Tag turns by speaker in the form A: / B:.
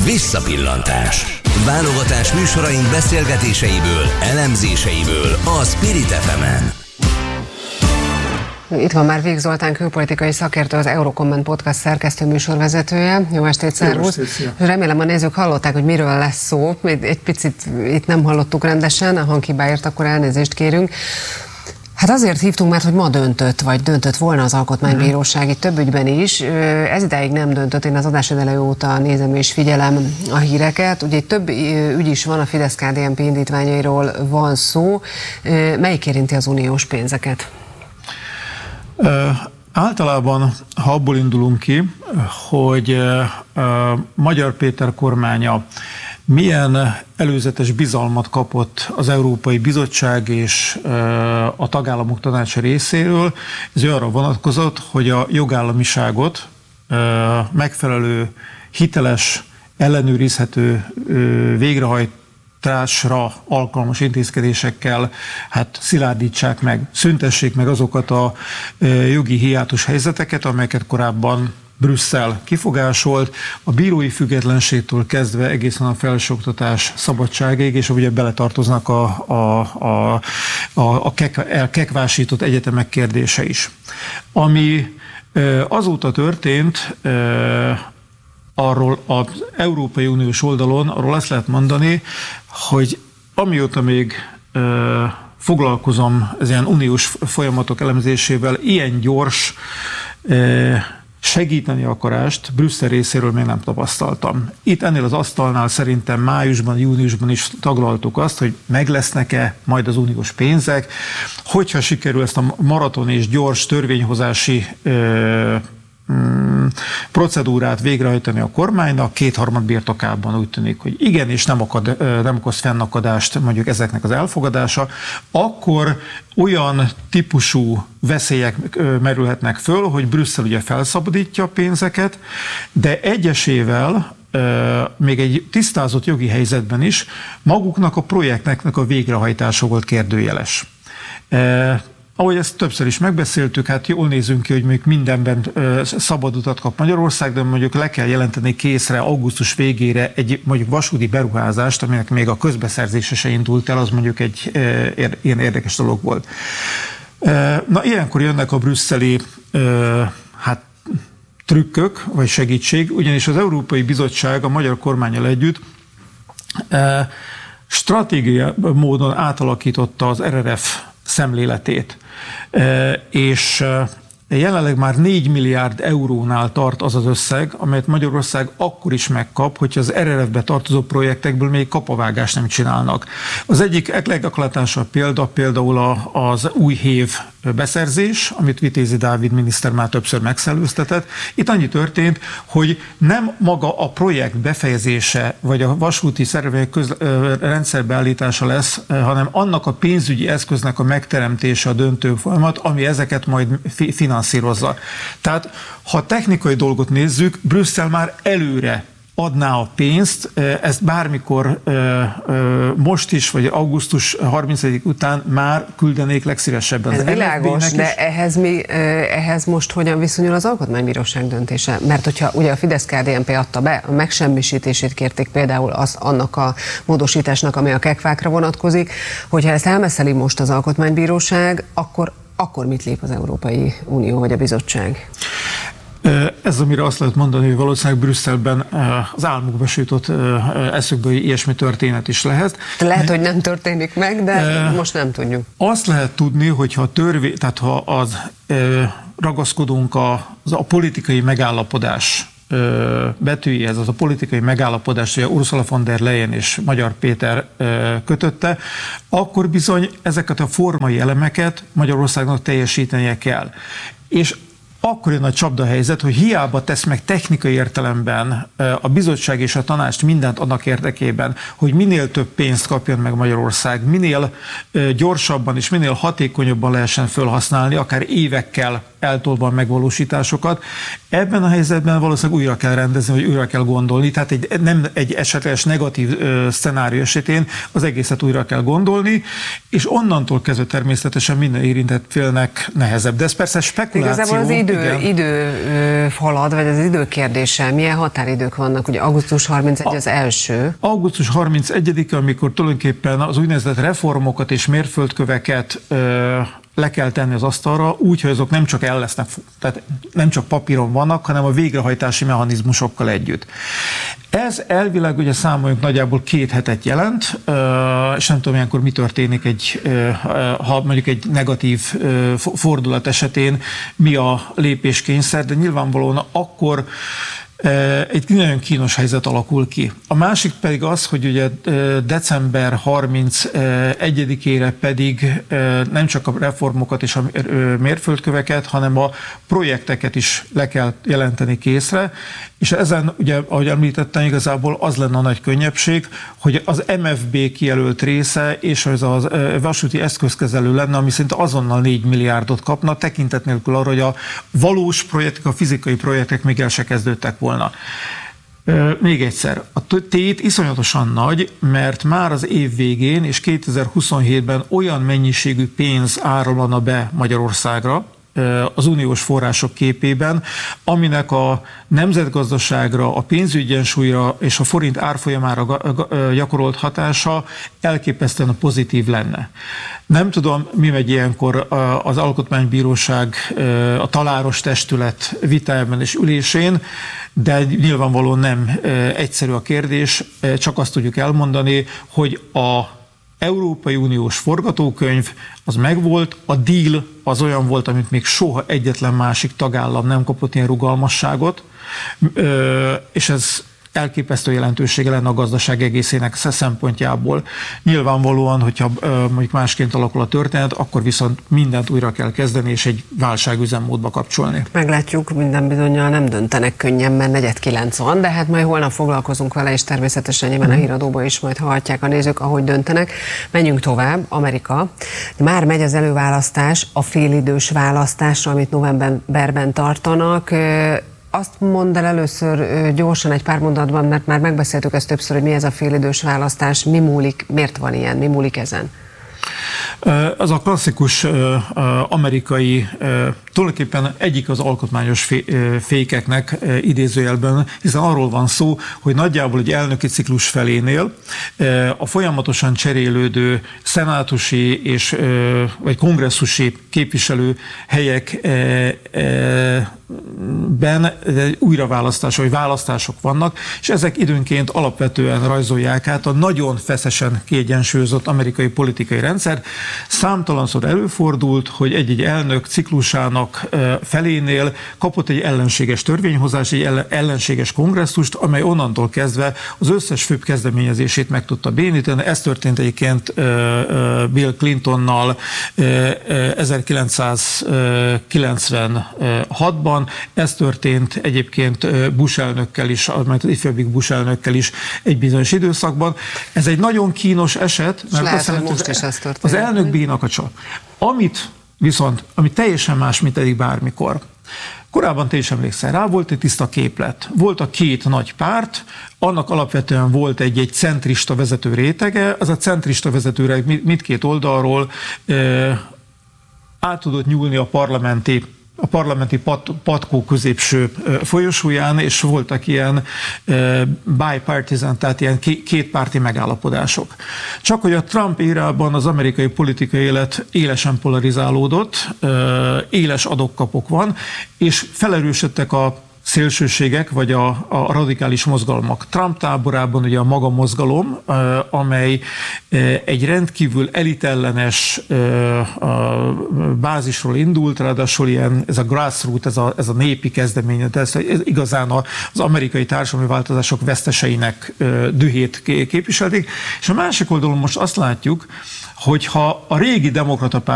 A: Visszapillantás. Válogatás műsoraink beszélgetéseiből, elemzéseiből a Spirit FM-en.
B: Itt van már Vég Zoltán, külpolitikai szakértő, az Eurocomment Podcast szerkesztő műsorvezetője. Jó estét, szervusz! Remélem a nézők hallották, hogy miről lesz szó. Egy picit itt nem hallottuk rendesen, a hanghibáért akkor elnézést kérünk. Hát azért hívtunk, mert hogy ma döntött volna az Alkotmánybíróság itt több ügyben is. Ez idáig nem döntött, én az adás elejé óta nézem és figyelem a híreket. Ugye több ügy is van, a Fidesz-KDNP indítványairól van szó. Melyik érinti az uniós pénzeket?
C: Általában, ha abból indulunk ki, hogy Magyar Péter kormánya milyen előzetes bizalmat kapott az Európai Bizottság és a tagállamok tanácsa részéről, ez arra vonatkozott, hogy a jogállamiságot megfelelő, hiteles, ellenőrizhető végrehajtásra alkalmas intézkedésekkel szilárdítsák meg, szüntessék meg azokat a jogi hiátus helyzeteket, amelyeket korábban Brüsszel kifogásolt, a bírói függetlenségtől kezdve egészen a felsőoktatás szabadságig, és ugye beletartoznak a kekvásított egyetemek kérdése is. Ami azóta történt, arról az Európai Uniós oldalon, arról azt lehet mondani, hogy amióta még foglalkozom az ilyen uniós folyamatok elemzésével, ilyen gyors segíteni akarást Brüsszel részéről még nem tapasztaltam. Itt ennél az asztalnál szerintem májusban, júniusban is taglaltuk azt, hogy meg lesznek-e majd az uniós pénzek, hogyha sikerül ezt a maraton és gyors törvényhozási procedúrát végrehajtani a kormánynak, kétharmad birtokában úgy tűnik, hogy igen, és nem okoz fennakadást mondjuk ezeknek az elfogadása, akkor olyan típusú veszélyek merülhetnek föl, hogy Brüsszel ugye felszabadítja a pénzeket, de egyesével még egy tisztázott jogi helyzetben is maguknak a projektnek a végrehajtása volt kérdőjeles. Ahogy ezt többször is megbeszéltük, hát jól nézünk ki, hogy mondjuk mindenben szabad utat kap Magyarország, de mondjuk le kell jelenteni készre augusztus végére egy mondjuk vasúti beruházást, aminek még a közbeszerzése se indult el, az mondjuk egy ilyen érdekes dolog volt. Na, ilyenkor jönnek a brüsszeli trükkök, vagy segítség, ugyanis az Európai Bizottság a magyar kormánnyal együtt stratégiai módon átalakította az RRF szemléletét. És jelenleg már 4 milliárd eurónál tart az az összeg, amelyet Magyarország akkor is megkap, hogyha az RRF-be tartozó projektekből még kapavágást nem csinálnak. Az egyik legeklatásabb példa például az új hév beszerzés, amit Vitézi Dávid miniszter már többször megszellőztetett. Itt annyi történt, hogy nem maga a projekt befejezése, vagy a vasúti szervek rendszerbeállítása lesz, hanem annak a pénzügyi eszköznek a megteremtése a döntő folyamat, ami ezeket majd finanszírozza. Tehát, ha technikai dolgot nézzük, Brüsszel már előre adná a pénzt, ezt bármikor most is, vagy augusztus 31 után már küldenék legszívesebben.
B: Ez világos, de ehhez most hogyan viszonyul az Alkotmánybíróság döntése? Mert hogyha ugye a Fidesz-KDNP adta be, a megsemmisítését kérték például annak a módosításnak, ami a kekvákra vonatkozik, hogyha ezt elmeszeli most az Alkotmánybíróság, akkor mit lép az Európai Unió vagy a bizottság?
C: Ez, amire azt lehet mondani, hogy valószínűleg Brüsszelben az álmukba sütött eszükből ilyesmi történet is lehet.
B: Lehet, hogy nem történik meg, de most nem tudjuk. Azt
C: lehet tudni, hogyha ragaszkodunk a politikai megállapodás betűjéhez, az a politikai megállapodás, hogy Ursula von der Leyen és Magyar Péter kötötte, akkor bizony ezeket a formai elemeket Magyarországnak teljesítenie kell. És akkor jön a csapdahelyzet, hogy hiába tesz meg technikai értelemben a bizottság és a tanács mindent annak érdekében, hogy minél több pénzt kapjon meg Magyarország, minél gyorsabban és minél hatékonyabban lehessen felhasználni, akár évekkel eltolva a megvalósításokat. Ebben a helyzetben valószínűleg újra kell rendezni, vagy újra kell gondolni, tehát nem egy esetleges negatív szenárió esetén az egészet újra kell gondolni, és onnantól kezdve természetesen minden érintett félnek nehezebb. De ez persze spekuláció.
B: Igazából az idő halad, vagy az idő kérdése. Milyen határidők vannak? Ugye augusztus 31 az első.
C: Augusztus 31-e, amikor tulajdonképpen az úgynevezett reformokat és mérföldköveket le kell tenni az asztalra, úgy, hogy azok nem csak tehát nem csak papíron vannak, hanem a végrehajtási mechanizmusokkal együtt. Ez elvileg ugye számoljunk nagyjából 2 hetet jelent, és nem tudom, ilyenkor mi történik ha mondjuk egy negatív fordulat esetén, mi a lépéskényszer, de nyilvánvalóan akkor egy nagyon kínos helyzet alakul ki. A másik pedig az, hogy ugye december 31-ére pedig nem csak a reformokat és a mérföldköveket, hanem a projekteket is le kell jelenteni készre, és ezen ugye, ahogy említettem, igazából az lenne a nagy könnyebbség, hogy az MFB kijelölt része és az a vasúti eszközkezelő lenne, ami szinte azonnal 4 milliárdot kapna, tekintet nélkül arra, hogy a valós projektek, a fizikai projektek még el se kezdődtek volna. Még egyszer, a tét iszonyatosan nagy, mert már az év végén és 2027-ben olyan mennyiségű pénz áramlana be Magyarországra, az uniós források képében, aminek a nemzetgazdaságra, a pénzügyi egyensúlyra és a forint árfolyamára gyakorolt hatása elképesztően pozitív lenne. Nem tudom, mi megy ilyenkor az Alkotmánybíróság, a taláros testület vitájában és ülésén, de nyilvánvalóan nem egyszerű a kérdés, csak azt tudjuk elmondani, hogy a Európai Uniós forgatókönyv az megvolt, a deal az olyan volt, amit még soha egyetlen másik tagállam nem kapott ilyen rugalmasságot, és ez elképesztő jelentősége lenne a gazdaság egészének szempontjából. Nyilvánvalóan, hogyha mondjuk másként alakul a történet, akkor viszont mindent újra kell kezdeni, és egy válságüzemmódba kapcsolni.
B: Meglátjuk, minden bizonnyal nem döntenek könnyen, mert 8:40 van, de hát majd holnap foglalkozunk vele, és természetesen nyilván a híradóban is majd hallhatják a nézők, ahogy döntenek. Menjünk tovább, Amerika. Már megy az előválasztás, a félidős választásra, amit novemberben tartanak. Azt mondd el először gyorsan egy pár mondatban, mert már megbeszéltük ezt többször, hogy mi ez a félidős választás, mi múlik, miért van ilyen, mi múlik ezen?
C: Az a klasszikus amerikai, tulajdonképpen egyik az alkotmányos fékeknek idézőjelben, hiszen arról van szó, hogy nagyjából egy elnöki ciklus felénél a folyamatosan cserélődő szenátusi és vagy kongresszusi képviselő helyekben újraválasztás vagy választások vannak, és ezek időnként alapvetően rajzolják át a nagyon feszesen kiegyensúlyozott amerikai politikai rendszer. Számtalanszor előfordult, hogy egy-egy elnök ciklusának felénél kapott egy ellenséges törvényhozást, egy ellenséges kongresszust, amely onnantól kezdve az összes főbb kezdeményezését meg tudta bénítani. Ez történt egyébként Bill Clintonnal 1996-ban, ez történt egyébként Bush elnökkel is, mert az ifjabbik Bush elnökkel is egy bizonyos időszakban. Ez egy nagyon kínos eset, mert
B: lehet,
C: az elnök bénakacsa. Ami teljesen más, mint eddig bármikor. Korábban te is emlékszel rá, volt egy tiszta képlet. Volt a két nagy párt, annak alapvetően volt egy centrista vezető rétege, az a centrista vezető réteg mindkét oldalról át tudott nyúlni a parlamenti patkó középső folyosóján, és voltak ilyen bipartisan, tehát ilyen kétpárti megállapodások. Csak hogy a Trump érában az amerikai politikai élet élesen polarizálódott, éles adok-kapok van, és felerősödtek a szélsőségek, vagy a radikális mozgalmak. Trump táborában ugye a maga mozgalom, amely egy rendkívül elitellenes bázisról indult, ráadásul ez a grassroot, ez a népi kezdeményezés, ez igazán az amerikai társadalmi változások veszteseinek dühét képviselték. És a másik oldalon most azt látjuk, hogyha a régi demokrata párt